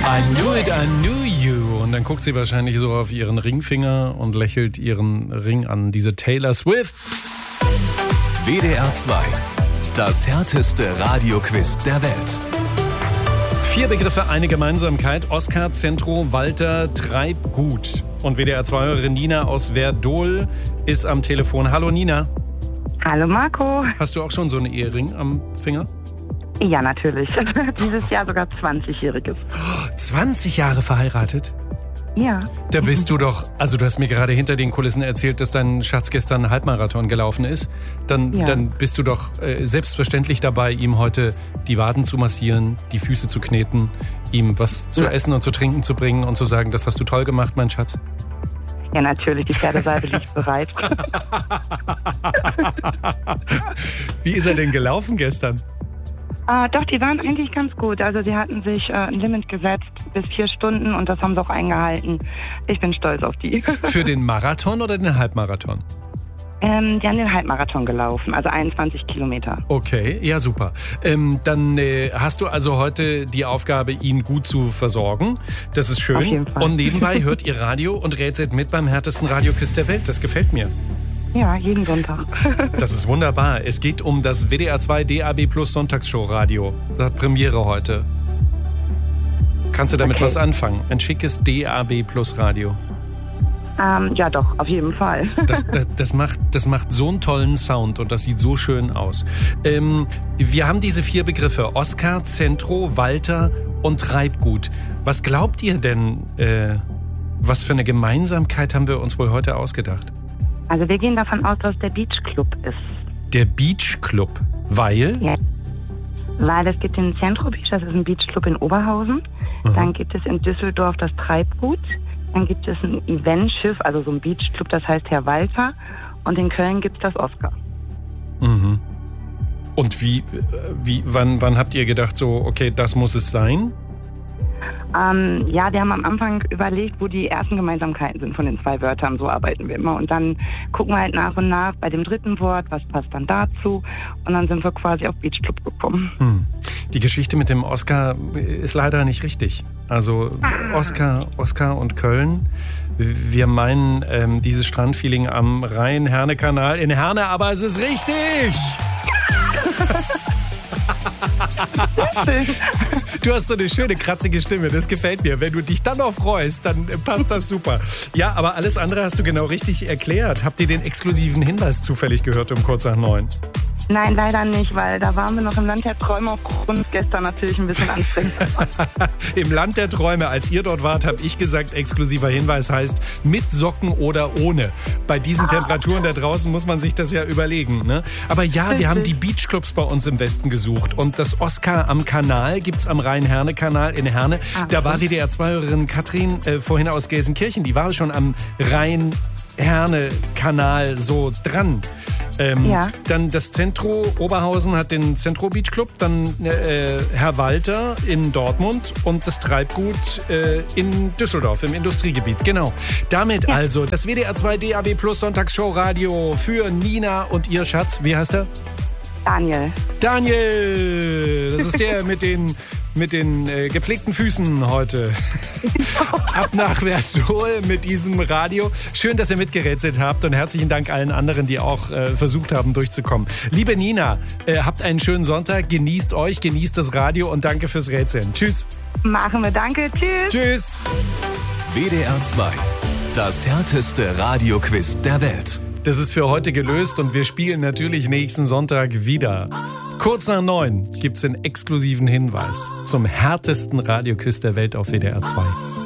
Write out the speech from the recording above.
I knew you. Und dann guckt sie wahrscheinlich so auf ihren Ringfinger und lächelt ihren Ring an. Diese Taylor Swift. WDR 2. Das härteste Radioquiz der Welt. 4 Begriffe, eine Gemeinsamkeit. Oskar, Zentro, Walter, Treibgut. Und WDR 2-Hörerin Nina aus Werdohl ist am Telefon. Hallo Nina. Hallo Marco. Hast du auch schon so einen Ehering am Finger? Ja, natürlich. Dieses Jahr sogar 20-jähriges. 20 Jahre verheiratet? Ja. Da bist du doch, also du hast mir gerade hinter den Kulissen erzählt, dass dein Schatz gestern einen Halbmarathon gelaufen ist. Dann bist du doch selbstverständlich dabei, ihm heute die Waden zu massieren, die Füße zu kneten, ihm was zu essen und zu trinken zu bringen und zu sagen, das hast du toll gemacht, mein Schatz. Ja, natürlich, die Pferdesalbe liegt bereit. Wie ist er denn gelaufen gestern? Doch, die waren eigentlich ganz gut. Also sie hatten sich ein Limit gesetzt bis 4 Stunden und das haben sie auch eingehalten. Ich bin stolz auf die. Für den Marathon oder den Halbmarathon? Die haben den Halbmarathon gelaufen, also 21 Kilometer. Okay, ja super. Dann hast du also heute die Aufgabe, ihn gut zu versorgen. Das ist schön. Auf jeden Fall. Und nebenbei hört ihr Radio und rätselt mit beim härtesten Radioquiz der Welt. Das gefällt mir. Ja, jeden Sonntag. Das ist wunderbar. Es geht um das WDR 2 DAB Plus Sonntagsshow-Radio. Das hat Premiere heute. Kannst du damit was anfangen? Ein schickes DAB Plus Radio. Ja doch, auf jeden Fall. Das macht so einen tollen Sound und das sieht so schön aus. Wir haben diese 4 Begriffe. Oskar, Zentro, Walter und Treibgut. Was glaubt ihr denn, was für eine Gemeinsamkeit haben wir uns wohl heute ausgedacht? Also wir gehen davon aus, dass der Beach Club ist. Der Beach Club, weil? Ja, weil es gibt den Zentro Beach, das ist ein Beach Club in Oberhausen. Aha. Dann gibt es in Düsseldorf das Treibgut. Dann gibt es ein Eventschiff, also so ein Beach Club, das heißt Herr Walter. Und in Köln gibt es das Oskar. Mhm. Und wann habt ihr gedacht so, okay, das muss es sein? Ja, wir haben am Anfang überlegt, wo die ersten Gemeinsamkeiten sind von den 2 Wörtern. So arbeiten wir immer. Und dann gucken wir halt nach und nach bei dem 3. Wort, was passt dann dazu. Und dann sind wir quasi auf Beach Club gekommen. Die Geschichte mit dem Oskar ist leider nicht richtig. Also Oskar und Köln. Wir meinen dieses Strandfeeling am Rhein-Herne-Kanal in Herne, aber es ist richtig! Du hast so eine schöne, kratzige Stimme, das gefällt mir. Wenn du dich dann noch freust, dann passt das super. Ja, aber alles andere hast du genau richtig erklärt. Habt ihr den exklusiven Hinweis zufällig gehört um kurz nach 9? Nein, leider nicht, weil da waren wir noch im Land der Träume aufgrund gestern natürlich ein bisschen anstrengend. Im Land der Träume, als ihr dort wart, habe ich gesagt, exklusiver Hinweis heißt mit Socken oder ohne. Bei diesen Temperaturen da draußen muss man sich das ja überlegen. Ne? Aber ja, wir haben die Beachclubs bei uns im Westen gesucht. Und das Oskar am Kanal gibt es am Rhein-Herne-Kanal in Herne. Da war WDR 2-Hörerin Katrin vorhin aus Gelsenkirchen. Die war schon am Rhein-Herne-Kanal so dran. Dann das Zentro Oberhausen hat den Zentro Beach Club, dann Herr Walter in Dortmund und das Treibgut in Düsseldorf im Industriegebiet. Genau. Damit also das WDR 2 DAB Plus Sonntagsshow Radio für Nina und ihr Schatz. Wie heißt er? Daniel! Das ist der mit den gepflegten Füßen heute. Ab nach Werdohl mit diesem Radio. Schön, dass ihr mitgerätselt habt und herzlichen Dank allen anderen, die auch versucht haben, durchzukommen. Liebe Nina, habt einen schönen Sonntag, genießt euch, genießt das Radio und danke fürs Rätseln. Tschüss. Machen wir, danke, tschüss. Tschüss. WDR 2. Das härteste Radioquiz der Welt. Das ist für heute gelöst und wir spielen natürlich nächsten Sonntag wieder. Kurz nach 9 gibt's einen exklusiven Hinweis zum härtesten Radioquiz der Welt auf WDR 2.